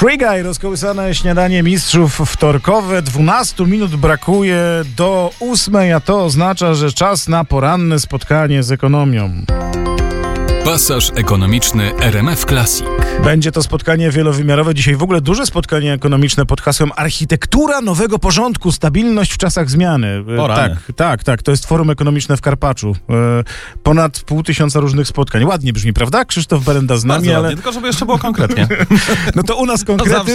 Free Guy, rozkołysane śniadanie mistrzów wtorkowe. 12 minut brakuje do 8, a to oznacza, że czas na poranne spotkanie z ekonomią. Pasaż ekonomiczny RMF Classic. Będzie to spotkanie wielowymiarowe. Dzisiaj w ogóle duże spotkanie ekonomiczne pod hasłem Architektura nowego porządku, stabilność w czasach zmiany. Tak. To jest Forum Ekonomiczne w Karpaczu. Ponad 500 różnych spotkań. Ładnie brzmi, prawda? Krzysztof Berenda z nami, bardzo ale... ładnie, tylko żeby jeszcze było konkretnie. No to u nas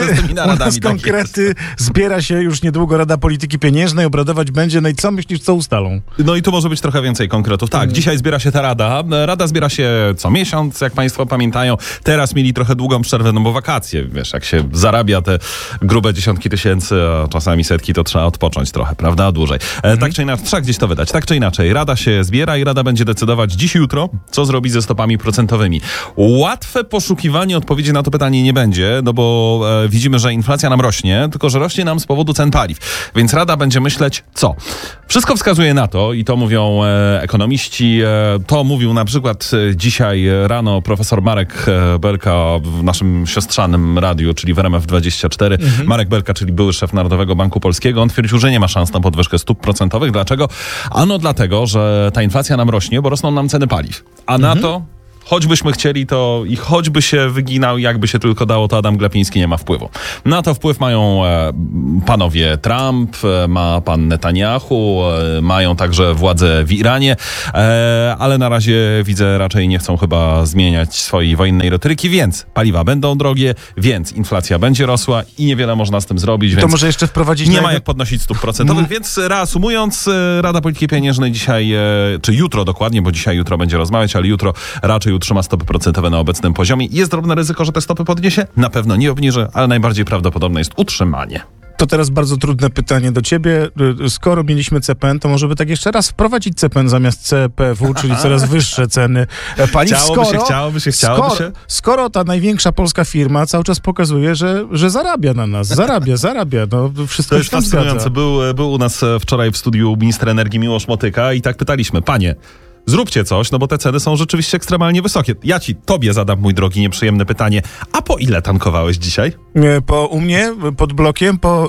konkrety zbiera się już niedługo Rada Polityki Pieniężnej, obradować będzie. No i co myślisz, co ustalą? No i tu może być trochę więcej konkretów. Tak, dzisiaj zbiera się ta rada. Rada zbiera się co miesiąc, jak państwo pamiętają. Teraz mieli trochę długą przerwę, no bo wakacje, wiesz, jak się zarabia te grube dziesiątki tysięcy, a czasami setki, to trzeba odpocząć trochę, prawda? Dłużej. Tak czy inaczej, trzeba gdzieś to wydać. Tak czy inaczej, Rada się zbiera i Rada będzie decydować dziś i jutro, co zrobi ze stopami procentowymi. Łatwe poszukiwanie odpowiedzi na to pytanie nie będzie, no bo widzimy, że inflacja nam rośnie, tylko że rośnie nam z powodu cen paliw. Więc Rada będzie myśleć, co? Wszystko wskazuje na to, i to mówią ekonomiści, to mówił na przykład dzisiaj rano profesor Marek Belka w naszym siostrzanym radiu, czyli w RMF24. Marek Belka, czyli były szef Narodowego Banku Polskiego. On twierdził, że nie ma szans na podwyżkę stóp procentowych. Dlaczego? Ano dlatego, że ta inflacja nam rośnie, bo rosną nam ceny paliw. A na to, choćbyśmy chcieli to i choćby się wyginał, jakby się tylko dało, to Adam Glapiński nie ma wpływu. Na to wpływ mają panowie Trump, ma pan Netanyahu, mają także władze w Iranie, ale na razie widzę, raczej nie chcą chyba zmieniać swojej wojennej retoryki, więc paliwa będą drogie, więc inflacja będzie rosła i niewiele można z tym zrobić, więc to może jeszcze wprowadzić... Nie ma jak podnosić stóp procentowych, więc reasumując, Rada Polityki Pieniężnej dzisiaj, czy jutro dokładnie, bo dzisiaj, jutro będzie rozmawiać, ale jutro raczej utrzyma stopy procentowe na obecnym poziomie. Jest drobne ryzyko, że te stopy podniesie? Na pewno nie obniży, ale najbardziej prawdopodobne jest utrzymanie. To teraz bardzo trudne pytanie do ciebie. Skoro mieliśmy CPN, to może by tak jeszcze raz wprowadzić CPN zamiast CPW, czyli coraz wyższe ceny paliw. Chciałoby się. Skoro ta największa polska firma cały czas pokazuje, że zarabia na nas. Zarabia. No, wszystko to jest fascynujące. Był u nas wczoraj w studiu minister energii Miłosz Motyka i tak pytaliśmy, panie, zróbcie coś, no bo te ceny są rzeczywiście ekstremalnie wysokie. Ja tobie zadam, mój drogi, nieprzyjemne pytanie. A po ile tankowałeś dzisiaj? U mnie pod blokiem po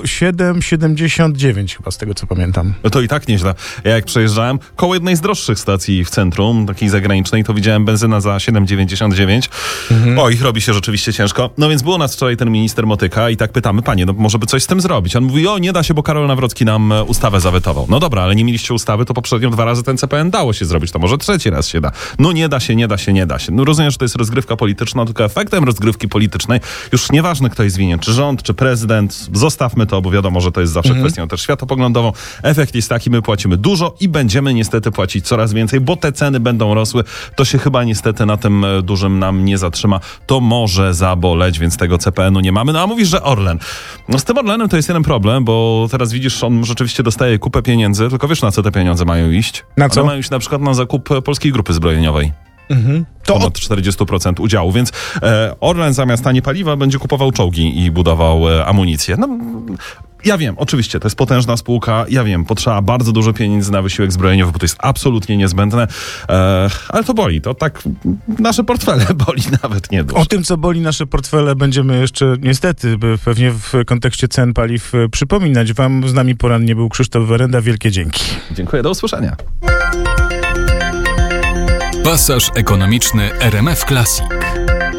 7,79 chyba, z tego co pamiętam. No to i tak nieźle. Ja jak przejeżdżałem koło jednej z droższych stacji w centrum, takiej zagranicznej, to widziałem benzyna za 7,99. Oj, robi się rzeczywiście ciężko. No więc był u nas wczoraj ten minister Motyka i tak pytamy, panie, no może by coś z tym zrobić. On mówi, nie da się, bo Karol Nawrocki nam ustawę zawetował. No dobra, ale nie mieliście ustawy, to poprzednio 2 razy ten CPN dało się zrobić, to może 3. raz się da. No nie da się. No rozumiem, że to jest rozgrywka polityczna, tylko efektem rozgrywki politycznej, już nieważne kto jest winien, czy rząd, czy prezydent, zostawmy to, bo wiadomo, że to jest zawsze kwestią też światopoglądową. Efekt jest taki, my płacimy dużo i będziemy niestety płacić coraz więcej, bo te ceny będą rosły. To się chyba niestety na tym dużym nam nie zatrzyma. To może zaboleć, więc tego CPN-u nie mamy. No a mówisz, że Orlen. No z tym Orlenem to jest jeden problem, bo teraz widzisz, on rzeczywiście dostaje kupę pieniędzy, tylko wiesz, na co te pieniądze mają iść? Na co? One mają iść na przykład na zakup Polskiej Grupy Zbrojeniowej. To ponad 40% udziału, więc Orlen zamiast taniej paliwa będzie kupował czołgi i budował amunicję. No, ja wiem, oczywiście, to jest potężna spółka, ja wiem, potrzeba bardzo dużo pieniędzy na wysiłek zbrojeniowy, bo to jest absolutnie niezbędne, ale to boli, to tak nasze portfele boli nawet nie dużo. O tym, co boli nasze portfele, będziemy jeszcze niestety pewnie w kontekście cen paliw przypominać wam. Z nami porannie był Krzysztof Berenda, wielkie dzięki. Dziękuję, do usłyszenia. Pasaż ekonomiczny RMF Classic.